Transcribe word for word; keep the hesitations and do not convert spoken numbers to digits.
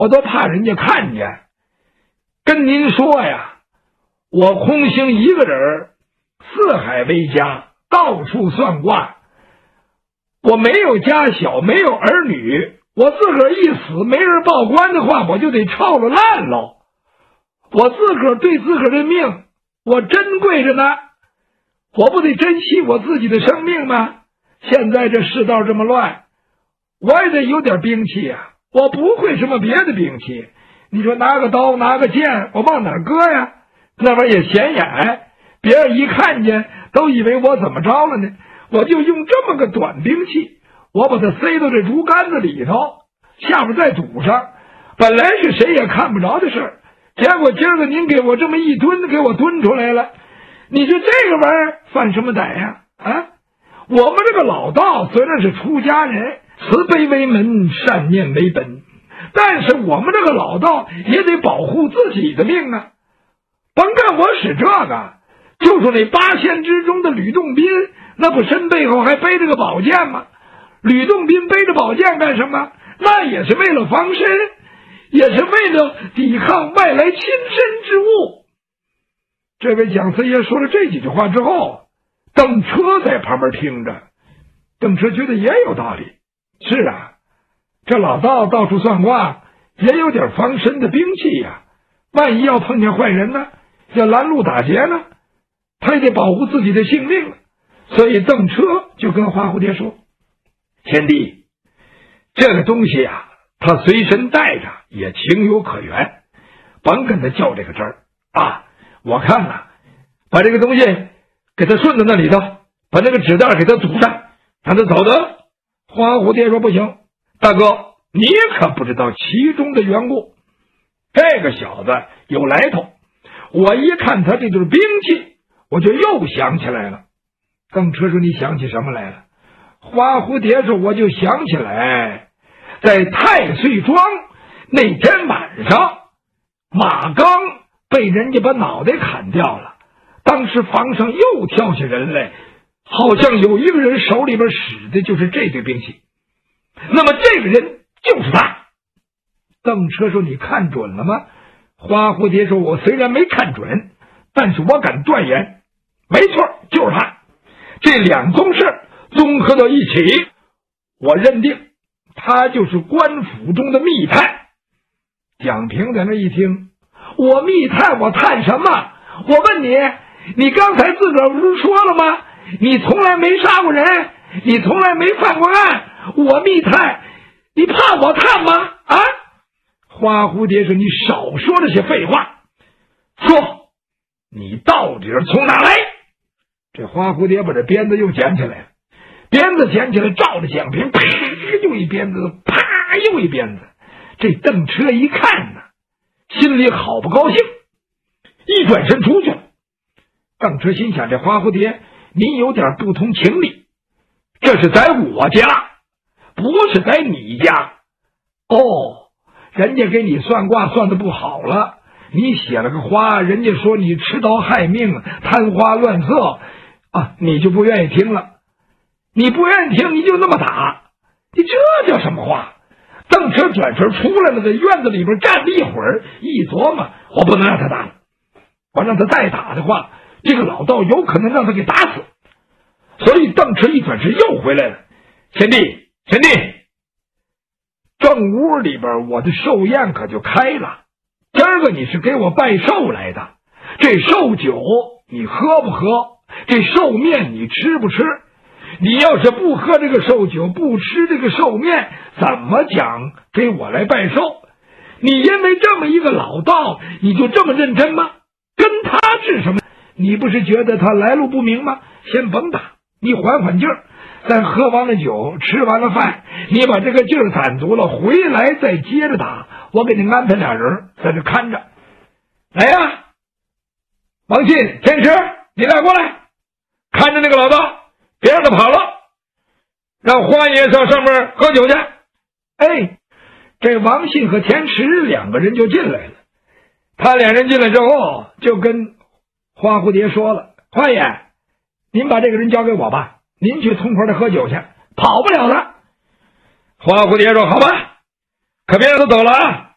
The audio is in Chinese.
我都怕人家看见。跟您说呀，我空行一个人，四海为家，到处算卦。我没有家小，没有儿女，我自个儿一死，没人报官的话，我就得臭了烂喽。我自个儿对自个儿的命，我珍贵着呢，我不得珍惜我自己的生命吗？现在这世道这么乱，我也得有点兵器呀、啊。我不会什么别的兵器，你说拿个刀拿个剑，我往哪儿搁呀？那玩意儿也显眼，别人一看见都以为我怎么着了呢？我就用这么个短兵器，我把它塞到这竹竿子里头，下边再堵上，本来是谁也看不着的事儿，结果今儿个您给我这么一蹲，给我蹲出来了，你说这个玩意儿犯什么歹呀？啊，我们这个老道虽然是出家人，慈悲为门，善念为本，但是我们这个老道也得保护自己的命啊！甭看我使这个，就说那八仙之中的吕洞宾，那不身背后还背着个宝剑吗？吕洞宾背着宝剑干什么？那也是为了防身，也是为了抵抗外来侵身之物。这位蒋四爷说了这几句话之后，邓车在旁边听着，邓车觉得也有道理。是啊，这老道到处算卦，也有点防身的兵器呀、啊。万一要碰见坏人呢，要拦路打劫呢，他也得保护自己的性命。所以邓车就跟花蝴蝶说：“贤弟，这个东西啊，他随身带着也情有可原，甭跟他较这个真儿啊！我看呐、啊，把这个东西给他顺到那里头，把那个纸袋给他堵上，让他走得。”花蝴蝶说：“不行，大哥，你可不知道其中的缘故。这个小子有来头，我一看他这就是兵器，我就又想起来了。”邓车说：“你想起什么来了？”花蝴蝶说：“我就想起来，在太岁庄那天晚上，马刚被人家把脑袋砍掉了，当时房上又跳下人来，好像有一个人手里边使的就是这对兵器，那么这个人就是他。”邓车说：“你看准了吗？”花蝴蝶说：“我虽然没看准，但是我敢断言，没错，就是他。这两宗事综合到一起，我认定他就是官府中的密探。”蒋平在那一听：“我密探，我探什么？我问你，你刚才自个儿不是说了吗？你从来没杀过人，你从来没犯过案，我密探，你怕我探吗？啊？”花蝴蝶说：“你少说这些废话，说你到底是从哪来？”这花蝴蝶把这鞭子又捡起来了，鞭子捡起来照着蒋平，啪又一鞭子，啪又一鞭子。这邓车一看呢，心里好不高兴，一转身出去了。邓车心想：这花蝴蝶，你有点不通情理，这是在我家，不是在你家。哦，人家给你算卦算的不好了，你写了个花，人家说你持刀害命，贪花乱色啊，你就不愿意听了。你不愿意听，你就那么打，你这叫什么话？邓车转身出来了，在院子里边站了一会儿，一琢磨，我不能让他打了，我让他再打的话，这个老道有可能让他给打死。所以邓车一转身又回来了。贤弟，贤弟，正屋里边我的寿宴可就开了，今儿个你是给我拜寿来的，这寿酒你喝不喝？这寿面你吃不吃？你要是不喝这个寿酒，不吃这个寿面，怎么讲给我来拜寿？你因为这么一个老道，你就这么认真吗？跟他治什么？你不是觉得他来路不明吗？先甭打，你缓缓劲儿，咱喝完了酒，吃完了饭，你把这个劲儿攒足了，回来再接着打。我给你安排俩人在这看着。来呀，王信、天池，你俩过来，看着那个老道，别让他跑了，让花爷上上面喝酒去。哎，这王信和田池两个人就进来了。他两人进来之后，就跟花蝴蝶说了：“花爷，您把这个人交给我吧，您去痛快的喝酒去，跑不了了。”花蝴蝶说：“好吧，可别让他走了啊。”